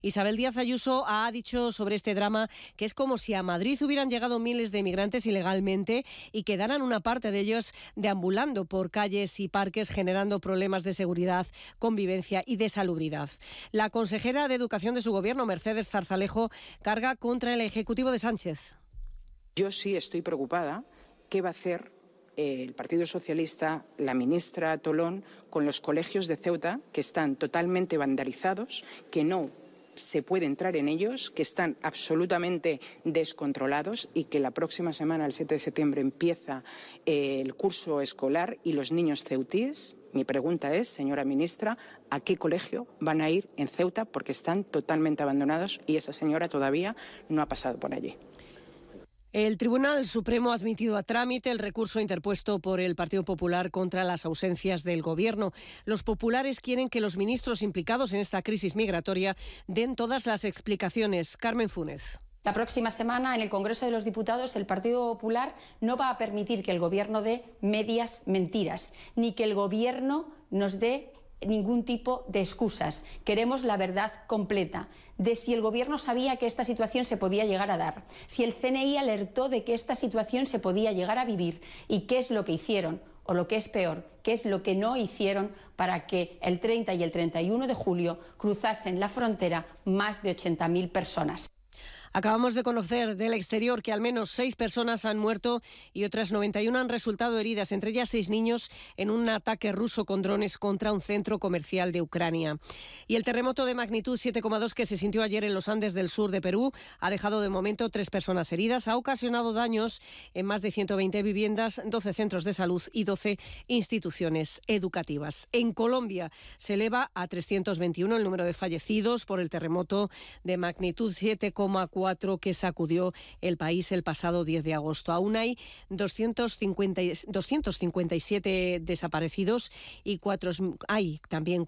Isabel Díaz Ayuso ha dicho sobre este drama que es como si a Madrid hubieran llegado miles de migrantes ilegalmente y quedaran una parte de ellos deambulando por calles y parques generando problemas de seguridad, convivencia y de salubridad. La consejera de Educación de su gobierno, Mercedes Zarzalejo, carga contra el Ejecutivo de Sánchez. Yo sí estoy preocupada. ¿Qué va a hacer el Partido Socialista, la ministra Tolón, con los colegios de Ceuta que están totalmente vandalizados, que no se puede entrar en ellos, que están absolutamente descontrolados y que la próxima semana, el 7 de septiembre, empieza el curso escolar y los niños ceutíes? Mi pregunta es, señora ministra, ¿a qué colegio van a ir en Ceuta? Porque están totalmente abandonados y esa señora todavía no ha pasado por allí. El Tribunal Supremo ha admitido a trámite el recurso interpuesto por el Partido Popular contra las ausencias del Gobierno. Los populares quieren que los ministros implicados en esta crisis migratoria den todas las explicaciones. Carmen Fúnez. La próxima semana, en el Congreso de los Diputados, el Partido Popular no va a permitir que el Gobierno dé medias mentiras, ni que el Gobierno nos dé ningún tipo de excusas. Queremos la verdad completa de si el Gobierno sabía que esta situación se podía llegar a dar, si el CNI alertó de que esta situación se podía llegar a vivir y qué es lo que hicieron, o lo que es peor, qué es lo que no hicieron para que el 30 y el 31 de julio cruzasen la frontera más de 80.000 personas. Acabamos de conocer del exterior que al menos 6 personas han muerto y otras 91 han resultado heridas, entre ellas 6 niños, en un ataque ruso con drones contra un centro comercial de Ucrania. Y el terremoto de magnitud 7,2 que se sintió ayer en los Andes del sur de Perú ha dejado de momento 3 personas heridas, ha ocasionado daños en más de 120 viviendas, 12 centros de salud y 12 instituciones educativas. En Colombia se eleva a 321 el número de fallecidos por el terremoto de magnitud 7,4 que sacudió el país el pasado 10 de agosto. Aún hay 257 desaparecidos y hay también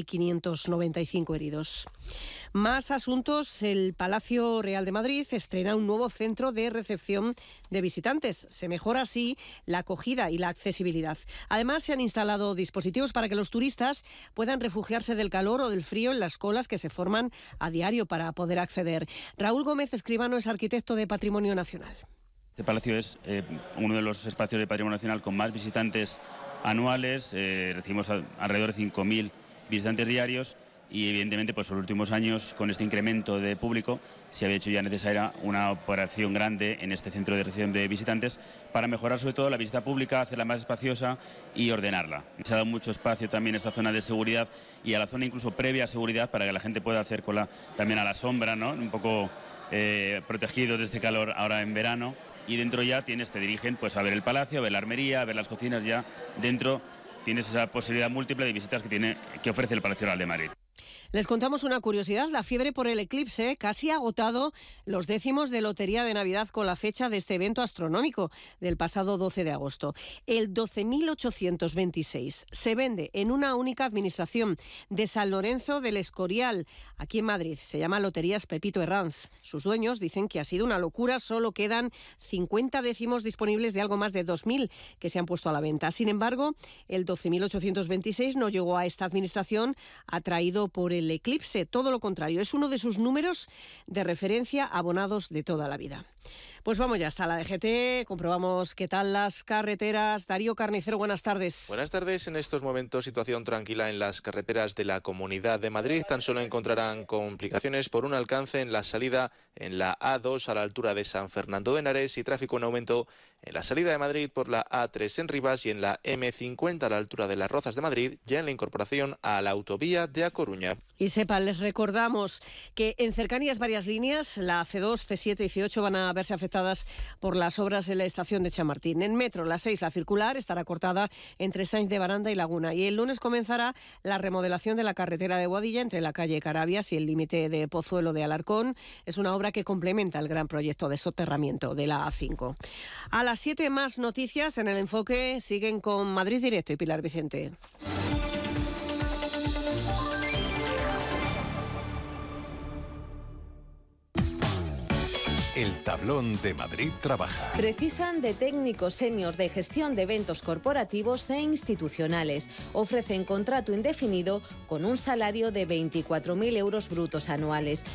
4.595 heridos. Más asuntos. El Palacio Real de Madrid estrena un nuevo centro de recepción de visitantes. Se mejora así la acogida y la accesibilidad. Además, se han instalado dispositivos para que los turistas puedan refugiarse del calor o del frío en las colas que se forman a diario para poder acceder. Raúl Gómez Escribano es arquitecto de Patrimonio Nacional. Este palacio es uno de los espacios de Patrimonio Nacional con más visitantes anuales. Recibimos alrededor de 5.000 visitantes diarios y evidentemente pues en los últimos años, con este incremento de público, se había hecho ya necesaria una operación grande en este centro de recepción de visitantes para mejorar sobre todo la visita pública, hacerla más espaciosa y ordenarla. Se ha dado mucho espacio también a esta zona de seguridad y a la zona incluso previa a seguridad para que la gente pueda hacer cola también a la sombra, ¿no? Un poco protegidos de este calor ahora en verano. Y dentro ya te dirigen pues a ver el palacio, a ver la armería, a ver las cocinas. Ya dentro tienes esa posibilidad múltiple de visitas que ofrece el Palacio Real de Madrid. Les contamos una curiosidad. La fiebre por el eclipse casi ha agotado los décimos de Lotería de Navidad con la fecha de este evento astronómico del pasado 12 de agosto. El 12.826 se vende en una única administración de San Lorenzo del Escorial, aquí en Madrid. Se llama Loterías Pepito Herranz. Sus dueños dicen que ha sido una locura. Solo quedan 50 décimos disponibles de algo más de 2.000 que se han puesto a la venta. Sin embargo, el 12.826 no llegó a esta administración atraído por el eclipse, todo lo contrario, es uno de sus números de referencia abonados de toda la vida. Pues vamos ya hasta la DGT, comprobamos qué tal las carreteras. Darío Carnicero, buenas tardes. Buenas tardes. En estos momentos situación tranquila en las carreteras de la Comunidad de Madrid. Tan solo encontrarán complicaciones por un alcance en la salida en la A2 a la altura de San Fernando de Henares y tráfico en aumento en la salida de Madrid por la A3 en Rivas y en la M50 a la altura de Las Rozas de Madrid, ya en la incorporación a la autovía de A Coruña. Y les recordamos que en cercanías varias líneas, la C2, C7 y C8 van a verse afectadas por las obras en la estación de Chamartín. En metro, la 6, la circular, estará cortada entre Sainz de Baranda y Laguna. Y el lunes comenzará la remodelación de la carretera de Boadilla entre la calle Carabias y el límite de Pozuelo de Alarcón. Es una obra que complementa el gran proyecto de soterramiento de la A5. A las 7 más noticias en el enfoque. Siguen con Madrid Directo y Pilar Vicente. El tablón de Madrid Trabaja. Precisan de técnicos senior de gestión de eventos corporativos e institucionales. Ofrecen contrato indefinido con un salario de 24.000 euros brutos anuales.